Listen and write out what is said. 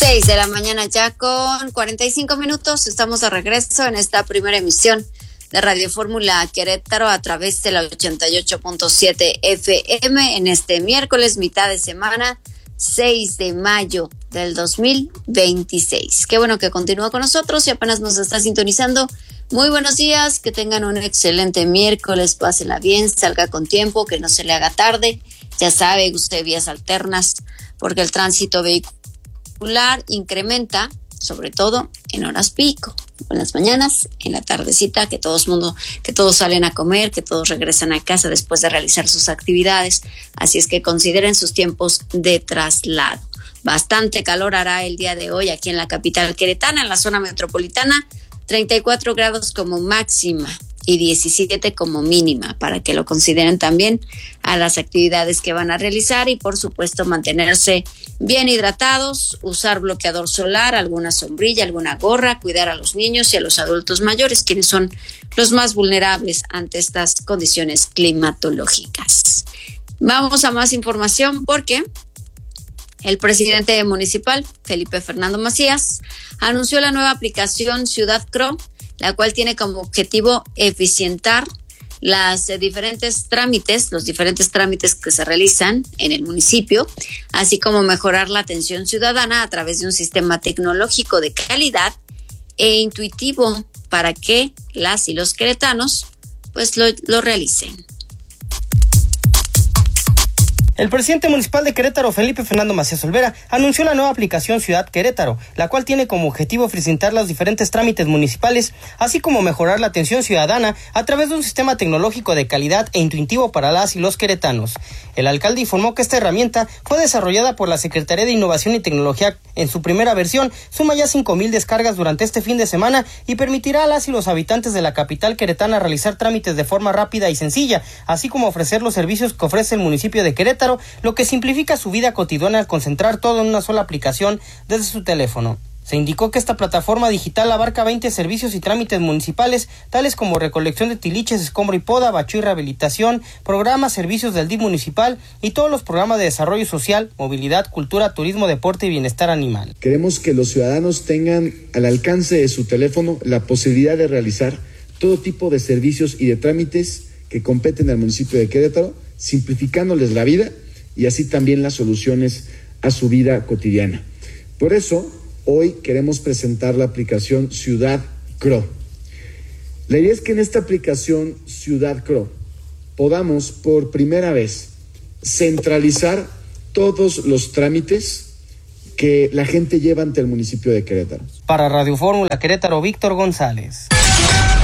6 de la mañana ya con 45 minutos. Estamos de regreso en esta primera emisión de Radio Fórmula Querétaro a través de la 88.7 FM en este miércoles, mitad de semana, 6 de mayo del 2026. Qué bueno que continúa con nosotros y apenas nos está sintonizando. Muy buenos días, que tengan un excelente miércoles, pásenla bien, salga con tiempo, que no se le haga tarde. Ya sabe, use vías alternas porque el tránsito vehicular incrementa, sobre todo en horas pico, en las mañanas, en la tardecita, que todos salen a comer, que todos regresan a casa después de realizar sus actividades. Así es que consideren sus tiempos de traslado. Bastante calor hará el día de hoy aquí en la capital queretana, en la zona metropolitana, 34 grados como máxima y 17 como mínima, para que lo consideren también a las actividades que van a realizar y por supuesto mantenerse bien hidratados, usar bloqueador solar, alguna sombrilla, alguna gorra, cuidar a los niños y a los adultos mayores, quienes son los más vulnerables ante estas condiciones climatológicas. Vamos a más información porque el presidente municipal, Felipe Fernando Macías, anunció la nueva aplicación Ciudad CRO, la cual tiene como objetivo eficientar los diferentes trámites que se realizan en el municipio, así como mejorar la atención ciudadana a través de un sistema tecnológico de calidad e intuitivo para que las y los queretanos pues lo realicen. El presidente municipal de Querétaro, Felipe Fernando Macías Olvera, anunció la nueva aplicación Ciudad Querétaro, la cual tiene como objetivo eficientar los diferentes trámites municipales, así como mejorar la atención ciudadana a través de un sistema tecnológico de calidad e intuitivo para las y los queretanos. El alcalde informó que esta herramienta fue desarrollada por la Secretaría de Innovación y Tecnología en su primera versión, suma ya 5,000 descargas durante este fin de semana y permitirá a las y los habitantes de la capital queretana realizar trámites de forma rápida y sencilla, así como ofrecer los servicios que ofrece el municipio de Querétaro, lo que simplifica su vida cotidiana al concentrar todo en una sola aplicación desde su teléfono. Se indicó que esta plataforma digital abarca 20 servicios y trámites municipales, tales como recolección de tiliches, escombro y poda, bacheo y rehabilitación, programas, servicios del DIF municipal y todos los programas de desarrollo social, movilidad, cultura, turismo, deporte y bienestar animal. Queremos que los ciudadanos tengan al alcance de su teléfono la posibilidad de realizar todo tipo de servicios y de trámites que competen al municipio de Querétaro, simplificándoles la vida y así también las soluciones a su vida cotidiana. Por eso, hoy queremos presentar la aplicación Ciudad CRO. La idea es que en esta aplicación Ciudad CRO podamos por primera vez centralizar todos los trámites que la gente lleva ante el municipio de Querétaro. Para Radio Fórmula Querétaro, Víctor González.